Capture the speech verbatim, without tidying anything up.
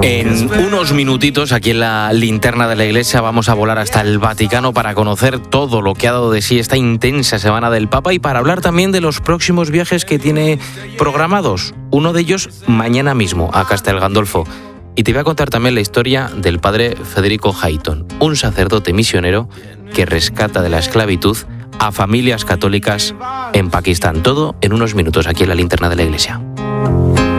En unos minutitos, aquí en la linterna de la Iglesia, vamos a volar hasta el Vaticano para conocer todo lo que ha dado de sí esta intensa semana del Papa y para hablar también de los próximos viajes que tiene programados. Uno de ellos mañana mismo, a Castel Gandolfo. Y te voy a contar también la historia del padre Federico Hayton, un sacerdote misionero que rescata de la esclavitud a familias católicas en Pakistán. Todo en unos minutos aquí en la linterna de la Iglesia.